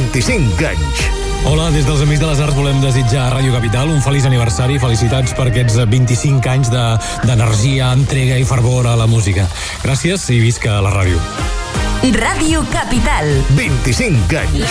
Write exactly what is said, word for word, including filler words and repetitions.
vint-i-cinc anys. Hola, des dels Amics de les Arts volem desitjar a Ràdio Capital un feliç aniversari. Felicitats per aquests vint-i-cinc anys de, d'energia, entrega i fervor a la música. Gràcies i visca la ràdio. Ràdio Capital. vint-i-cinc anys.